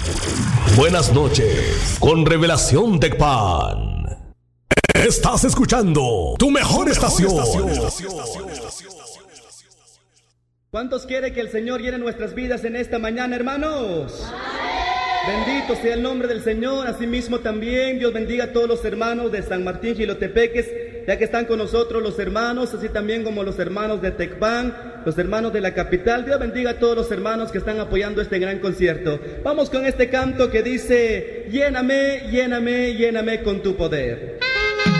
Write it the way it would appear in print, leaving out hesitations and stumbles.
Buenas noches, con Revelación Tecpan. Estás escuchando tu mejor estación. ¿Cuántos quiere que el Señor llene nuestras vidas en esta mañana, hermanos? Bendito sea el nombre del Señor. Asimismo también Dios bendiga a todos los hermanos de San Martín Jilotepeques, ya que están con nosotros los hermanos, así también como los hermanos de Tecpan, los hermanos de la capital. Dios bendiga a todos los hermanos que están apoyando este gran concierto. Vamos con este canto que dice: lléname, lléname, lléname con tu poder.